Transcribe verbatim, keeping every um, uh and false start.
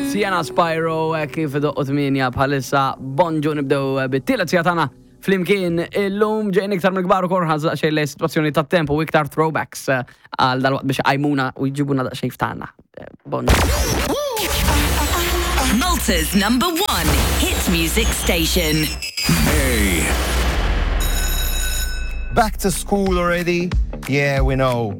Sienna Spyro kif doqqot minja bħalissa bonġu nibdew bit-tielet sijatana flimkien illum ġejn iktar mill-kbar u korħaz xej l-situazzjoni ta' tempo u iktar throwbacks għal dal-waqt biex għajmuna u jġibuna da' xej f'tana. Bonġu. Malta's number one hit music station. Hey. Back to school already? Yeah, we know.